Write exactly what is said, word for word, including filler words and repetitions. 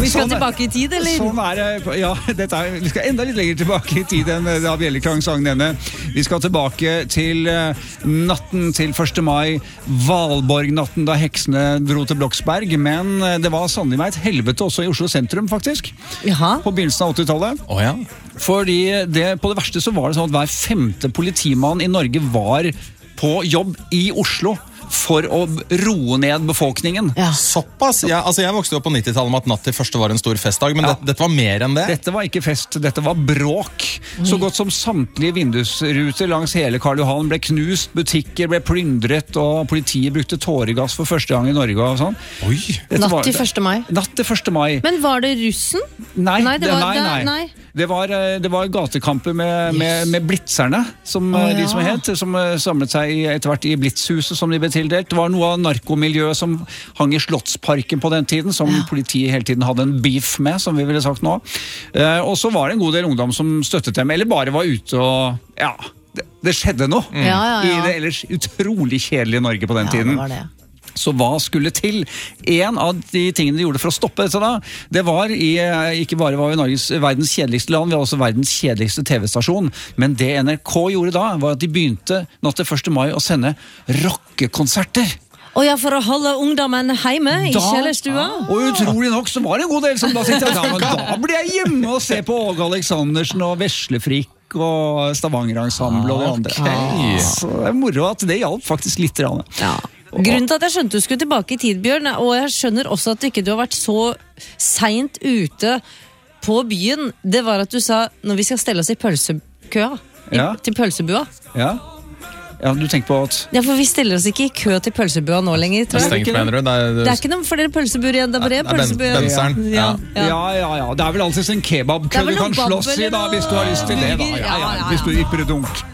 Vi skal sånn, tilbake i tid, eller? Sånn er det, ja, dette er, vi skal enda litt lenger tilbake i tid enn da Bjelleklang sang denne. Vi skal tilbake til natten til første mai, Valborg-natten da heksene dro til Bloksberg, men det var sannelig meg et helvete også i Oslo sentrum, faktisk. Jaha. På begynnelsen av åttitallet. Å ja. Fordi det, på det verste så var det sånn at hver femte politimann i Norge var på jobb i Oslo for å roe ned befolkningen. Ja. Såpass? Ja, altså jeg vokste opp på nittitallet med at natt til første var en stor festdag, men ja. det, dette var mer enn det. Dette var ikke fest, dette var bråk. Så godt som samtlige vindusruter langs hele Karl Johan ble knust, butikker ble plyndret, og politiet brukte tåregass for første gang i Norge og sånn. Oi. Natt til første mai. Natt til første mai. Men var det russen? Nei, nei, det var, nei, nei. nei. Det var, det var gatekamper med, med, med blitzerne, som oh, ja. de som het, som samlet seg i, etter hvert i Blitzhuset, som de ble tildelt. Det var noe av narkomiljøet som hang i Slottsparken på den tiden, som ja. politiet hele tiden hadde en beef med, som vi ville sagt nå. Eh, og så var det en god del ungdom som støttet dem, eller bare var ute og, ja, det, det skjedde noe mm. ja, ja, ja. i det ellers utrolig kjedelige Norge på den ja, tiden. Det var det. Så hva skulle til? En av de tingene de gjorde for å stoppe dette da, det var i, ikke bare var vi Norges verdens kjedeligste land, vi var også verdens kjedeligste tv-stasjon, men det N R K gjorde da, var at de begynte natt til første mai å sende rockekonserter. Og ja, for å holde ungdommen hjemme i kjellerstua. Og utrolig nok så var det en god del som da sitter da, men da blir jeg hjemme og ser på Åge Aleksandersen og Veslefrikk og Stavanger-ensemble og de andre. Okay. Så det er moro at det hjalp faktisk litt. Ja. Grunnen til at jeg skjønte du skulle tilbake i tid, Bjørn, og jeg skjønner også at du ikke du har vært så sent ute på byen, det var at du sa, når vi skal stelle oss i pølsekøa, i, ja. til pølsebua. Ja. Ja, du tenker på at... Ja, for vi stiller oss ikke i kø til pølsebua nå lenger, tror jeg. Det er stengt, mener du? Det er, det er ikke noe flere pølsebuer igjen, det er bare pølsebuer. Benseren. Ja. Ja. Ja, ja, ja. Det er vel alltid en kebabkø du kan slåss i da, hvis du har lyst til det da. Ja, ja. Hvis du ripper det dunk.